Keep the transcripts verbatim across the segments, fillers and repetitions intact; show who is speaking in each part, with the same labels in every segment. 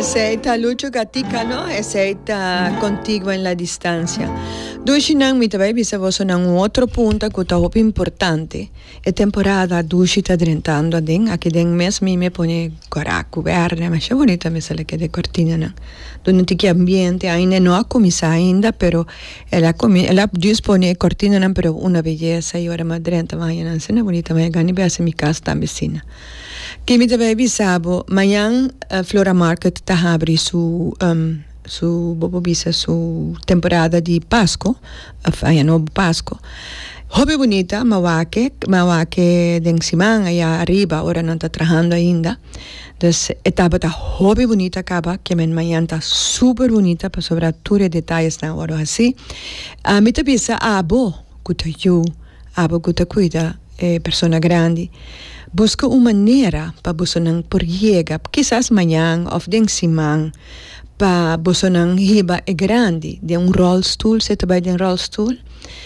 Speaker 1: Essaita Lucho Gatica, no? Essaita contigo en la distancia. Dushi nang mi tabai bisa voso nang outro punto que tá muito importante. É temporada dushi tá drentando adin, aqui den mes mi me pone coraco verde, mas é bonita me sale que de cortina nang. Durante que ambiente ainda não a comisa ainda, pero ela come, ela dispone cortina nang, pero una belleza e ora ma drenta vai nang, sena bonita, mas gani be asa mi casa tá vecina. Que mi tabai bisa bo, manhã uh, Flora Market tá abre su um, su bobo bisa su temporada de Pasco, aí no Pasco. Hobby bonita, mawake, mawake den simang allá arriba, ahora não está trabajando ainda. Entonces, etapa tá hobby bonita acaba, que men mañana tá super bonita, para sobrar todos detalles na hora assim. A mim tá bisa abo, kuta you, abo kuta cuida, eh, persona grande. Busca uma maneira para você não por llegar, quizás amanhã ou den simang, para você não hiba é grande, de um rollstool, você trabalha de um rollstool,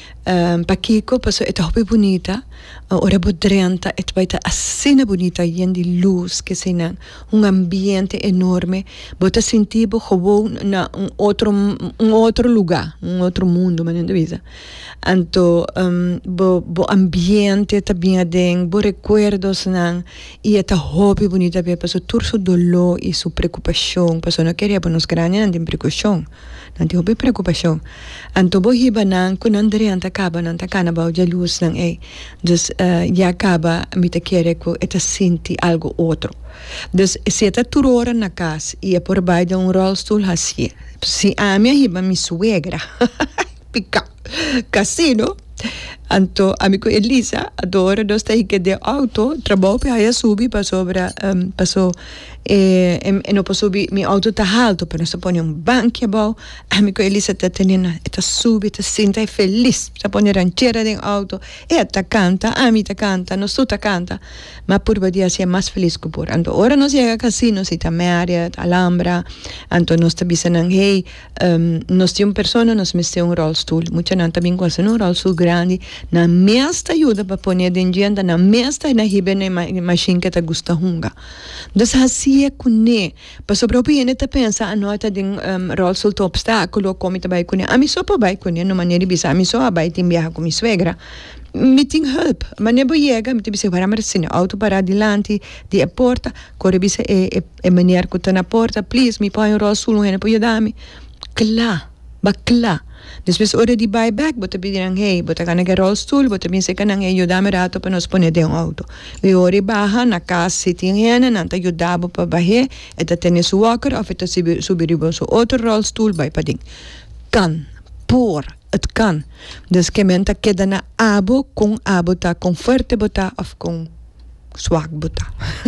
Speaker 1: um, para Kiko, para é tão bonita, ora bodrenta, é tão assim bonita, e de luz, que se não, um ambiente enorme, você sentir como na um outro um outro lugar, um outro mundo, mas não devia. Então, um, bo, bo ambiente também tem, bo recuerdos não, e é tão hobby bonita, para passar todo o dolor e sua preocupação, para não querer para nos grandes não tem preocupação, não tem hobby preocupação. Então, bo hiba não, quando andrenta acaba não tá cana bao de luz não é, dus uh, já acaba me te querer que é sentir algo outro. Dus se está tudo hora na casa e é por baixo de um rollstool assim, se a minha hiba me suegra pica casino. Anto amigo Elisa adora dos tá que de auto trabalho para aí subir para sobra um, passou e e não posso subir meu auto tá alto para não põe um banco bom amigo Elisa tá tendo tá subir tá senta feliz tá põe ranchera de auto e tá canta a mim tá canta não só tá canta mas por dia assim é mais feliz que por anto ora nós chega casino se tá Marriott Alhambra anto nós tá bisando hey um, nós temos pessoa nós mete um rollstool muita não também gosta um rollstool grande na mesta ajuda para pôr dentro de anda na mesta na riba na machine que tá gusta hunga das assim é cune para sobreviver tá pensa a nota de um, rollstool to obstáculo como tá vai cune a mim só para vai cune no maneira bisa a mim só vai tem viajar com minha suegra meeting help mas nem chega me disse para marcina auto para adiante de a porta corre bisa e e, e maneira que tá na porta please me põe um rollstool e não pode dar-me claro bakla depois hora de buyback bota pedirang hey bota kana que rollstool bota pensa que não ajuda me rato para nos poner de um auto e hora baja na casa sitting hena não te ajudava para baixar e tá tendo su walker ou tá subir subir o outro rollstool vai para ding kan por het kan dus que menta queda na abo com abo tá com forte bota ou com swag bota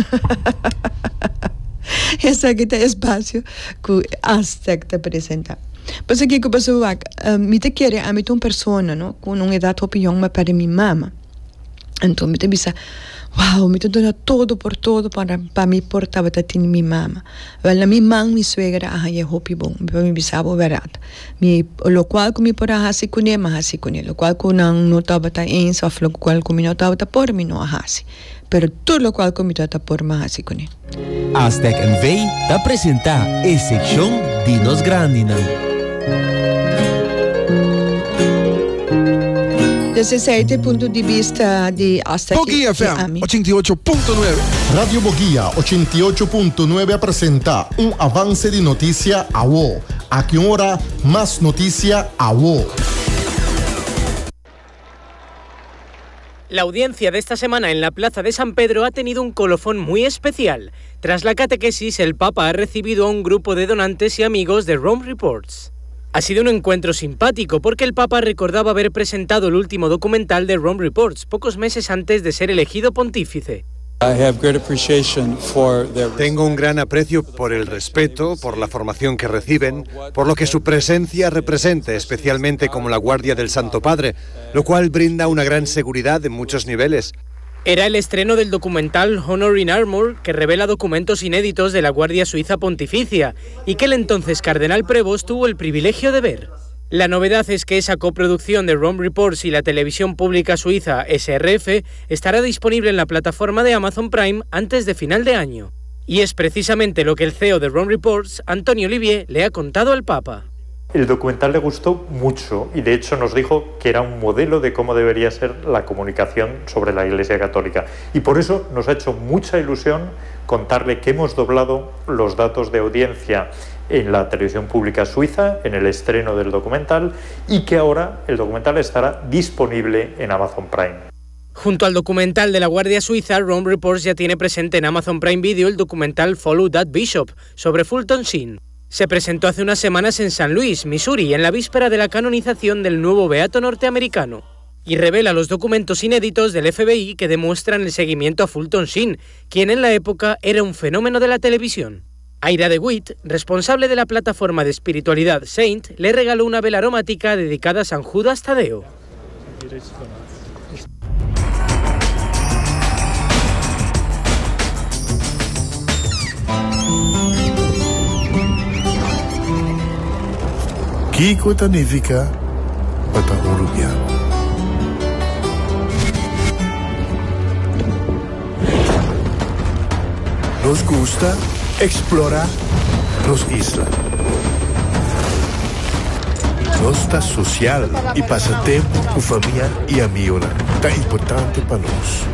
Speaker 1: essa aqui tá espaço que Aztec te apresenta. Pues aqui que passou lá, me te quer a mim uma pessoa, não, com uma idade opinião mas para minha mama. Então me te bisa, wow, me te dona todo por todo para para me portar para ter minha mama. Ela minha mãe me suegra a é hopi bom, para me bisa bo verdade. Me lo qual que me por a hasi com ele, mas hasi com ele, lo qual que não notava tá em só lo qual que me notava tá por mim não a hasi. Pero tudo lo qual que me tá por mais hasi com ele.
Speaker 2: Aztec N V te apresenta a secção Dinos Grandina.
Speaker 1: Desde esse ponto de vista de Aztec
Speaker 3: Boguía F M ochenta y ocho punto nueve.
Speaker 4: Radio Boguía ochenta y ocho punto nueve presenta un avance de noticia a vos. A qué hora más noticia a vos.
Speaker 5: La audiencia de esta semana en la Plaza de San Pedro ha tenido un colofón muy especial. Tras la catequesis, el Papa ha recibido a un grupo de donantes y amigos de Rome Reports. Ha sido un encuentro simpático porque el Papa recordaba haber presentado el último documental de Rome Reports pocos meses antes de ser elegido pontífice.
Speaker 6: Tengo un gran aprecio por el respeto, por la formación que reciben, por lo que su presencia representa, especialmente como la guardia del Santo Padre, lo cual brinda una gran seguridad en muchos niveles.
Speaker 5: Era el estreno del documental Honor in Armor, que revela documentos inéditos de la Guardia Suiza Pontificia y que el entonces cardenal Prevost tuvo el privilegio de ver. La novedad es que esa coproducción de Rome Reports y la televisión pública suiza S R F estará disponible en la plataforma de Amazon Prime antes de final de año. Y es precisamente lo que el C E O de Rome Reports, Antonio Olivier, le ha contado al Papa.
Speaker 7: El documental le gustó mucho y de hecho nos dijo que era un modelo de cómo debería ser la comunicación sobre la Iglesia Católica. Y por eso nos ha hecho mucha ilusión contarle que hemos doblado los datos de audiencia en la televisión pública suiza, en el estreno del documental, y que ahora el documental estará disponible en Amazon Prime.
Speaker 5: Junto al documental de la Guardia Suiza, Rome Reports ya tiene presente en Amazon Prime Video el documental Follow That Bishop, sobre Fulton Sheen. Se presentó hace unas semanas en San Luis, Missouri, en la víspera de la canonización del nuevo beato norteamericano, y revela los documentos inéditos del F B I que demuestran el seguimiento a Fulton Sheen, quien en la época era un fenómeno de la televisión. Ira DeWitt, responsable de la plataforma de espiritualidad Saint, le regaló una vela aromática dedicada a San Judas Tadeo.
Speaker 8: Kiko significa Patagorubiano. Nos gusta explorar las islas. Nos está social y pasatiempo con familia y amigos. Tan importante para nos.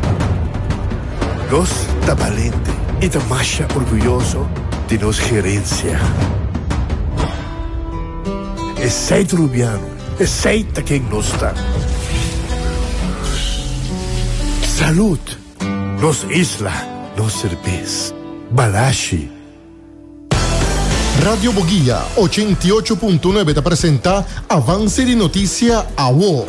Speaker 8: Nos está valiente y está más orgulloso de nos gerencia. Es seid rubiano, es seid a quien nos está. Salud, nos isla, nos cerveza, Balashi.
Speaker 4: Radio Boguía ochenta y ocho punto nueve te presenta Avance de Noticia A W O.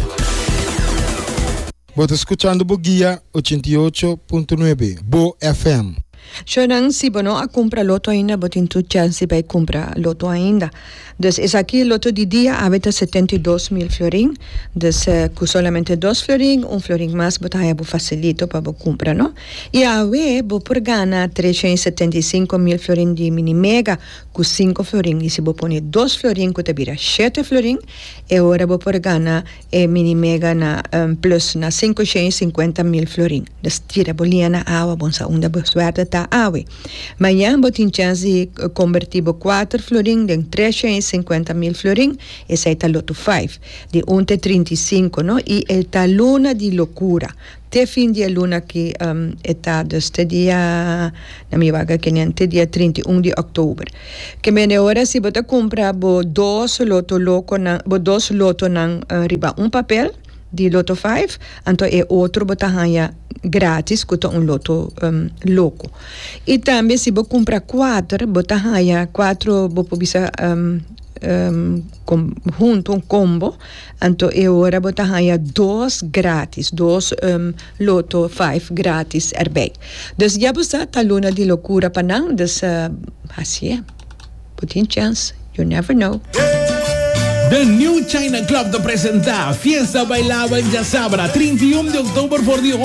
Speaker 3: Vos escuchando Boguía ochenta y ocho punto nueve, Bo F M.
Speaker 1: Xorang, se você não compra loto ainda, você tem chance para comprar loto ainda. Então, esse aqui, loto de dia, habita setenta e dois mil florin. Então, com solamente dois florin, um florin mais, você vai facilito para comprar, não? E a V, você pode ganhar trezentos e setenta e cinco mil florin de mini mega com cinco florin. E se você põe dois florin, você vira sete florin. E agora você pode ganhar eh, mini mega na um, plus na quinhentos e cinquenta mil florin. Então, tira a bolinha na água, você unda a tá água. Amanhã você tem chance de convertir quatro florin em trezentos e cinquenta mil florin. Esse é o loto cinco, de um até trinta e cinco, não? E é a luna de loucura. Até fim de luna que um, está deste dia, na minha vaga, que é dia trinta e um de outubro. Que me agora, se você comprar dois loto louco, dois loto na uh, riba um papel, de loto cinco, então é outro botarranha grátis, que é um loto um, louco. E também, se você comprar quatro, botarranha quatro, você bisa um, um, com, junto, um combo, então é hora botarranha dois grátis, dois um, loto cinco grátis erbij. Dus já você está luna de loucura para não, dus uh, assim é, você tem chance, you never know.
Speaker 2: The New China Club te presenta Fiesta Bailable en Yazabra, treinta y uno de octubre por Dios.